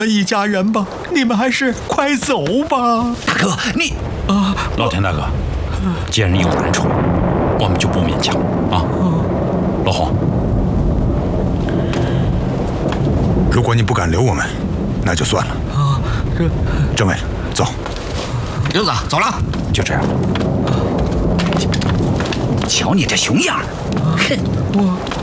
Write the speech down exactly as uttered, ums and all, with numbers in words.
一家人吧，你们还是快走吧。 大哥，你啊，老田大哥，既然有难处，我们就不勉强啊。老洪， 如果你不敢留我们，那就算了。 啊，这政委，走。 刘子，走了。 就这样。 瞧你这熊样，哼！ 我。